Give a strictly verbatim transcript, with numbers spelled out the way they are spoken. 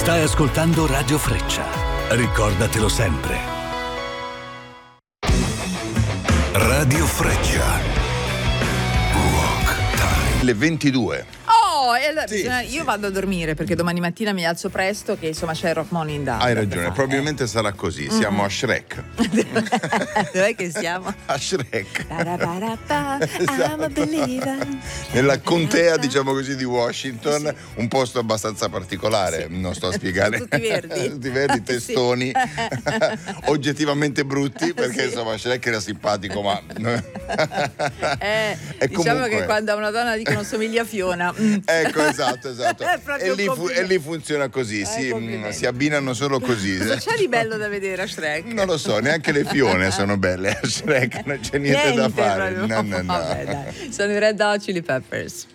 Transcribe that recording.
Stai ascoltando Radio Freccia. Ricordatelo sempre. Radio Freccia. Rock Time. Le ventidue. Oh, e allora Sì, bisogna- sì. io vado a dormire perché domani mattina mi alzo presto, che insomma c'è il Rock Morning Down. Hai da ragione, fare. probabilmente sarà così. Siamo a Shrek. Dov'è che siamo? A Shrek. Ba-da-ba-da-ba, I'm a believer. Nella contea, diciamo così, di Washington, un posto abbastanza particolare, non sto a spiegare. Tutti verdi. Tutti verdi, testoni, oggettivamente brutti, perché Sì. insomma Shrek era simpatico, ma Eh, E diciamo comunque- che quando a una donna dicono somiglia a Fiona. mm. ecco, esatto, esatto. È proprio E lì, un fu- e complimento. lì funziona così, Eh, si, complimenti. si abbinano solo così. Cosa c'è di bello da vedere a Shrek? Non lo so, neanche le fione sono belle a Shrek, non c'è niente, da fare. proprio. No, no, no. Vabbè, dai. Sono i Red Hot Chili Peppers.